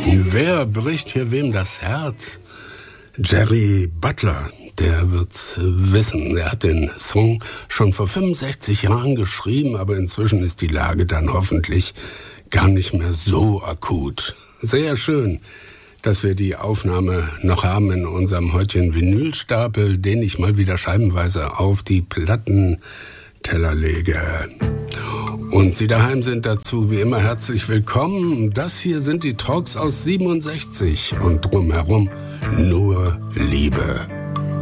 Wer bricht hier wem das Herz? Jerry Butler, der wird's wissen. Er hat den Song schon vor 65 Jahren geschrieben, aber inzwischen ist die Lage dann hoffentlich gar nicht mehr so akut. Sehr schön, dass wir die Aufnahme noch haben in unserem heutigen Vinylstapel, den ich mal wieder scheibenweise auf die Plattenteller lege. Und Sie daheim sind dazu wie immer herzlich willkommen. Das hier sind die Talks aus 67 und drumherum nur Liebe.